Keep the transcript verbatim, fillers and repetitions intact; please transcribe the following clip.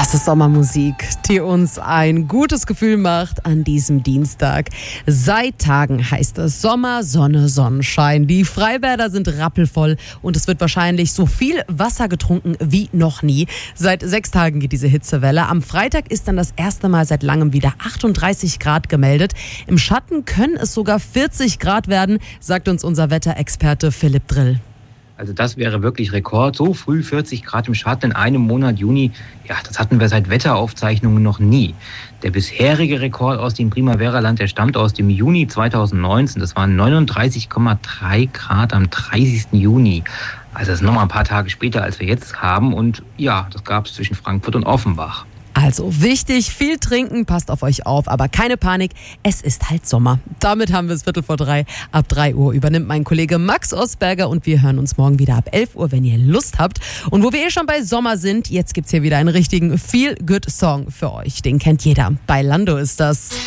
Das ist Sommermusik, die uns ein gutes Gefühl macht an diesem Dienstag. Seit Tagen heißt es Sommer, Sonne, Sonnenschein. Die Freibäder sind rappelvoll und es wird wahrscheinlich so viel Wasser getrunken wie noch nie. Seit sechs Tagen geht diese Hitzewelle. Am Freitag ist dann das erste Mal seit langem wieder achtunddreißig Grad gemeldet. Im Schatten können es sogar vierzig Grad werden, sagt uns unser Wetterexperte Philipp Drill. Also das wäre wirklich Rekord. So früh vierzig Grad im Schatten in einem Monat Juni, ja, das hatten wir seit Wetteraufzeichnungen noch nie. Der bisherige Rekord aus dem Primavera-Land, der stammt aus dem Juni zweitausendneunzehn. Das waren neununddreißig Komma drei Grad am dreißigsten Juni. Also das ist nochmal ein paar Tage später, als wir jetzt haben. Und ja, das gab es zwischen Frankfurt und Offenbach. Also wichtig, viel trinken, passt auf euch auf, aber keine Panik, es ist halt Sommer. Damit haben wir es Viertel vor drei. Ab drei Uhr übernimmt mein Kollege Max Osberger und wir hören uns morgen wieder ab elf Uhr, wenn ihr Lust habt. Und wo wir eh schon bei Sommer sind, jetzt gibt's hier wieder einen richtigen Feel-Good-Song für euch. Den kennt jeder. Bei Lando ist das.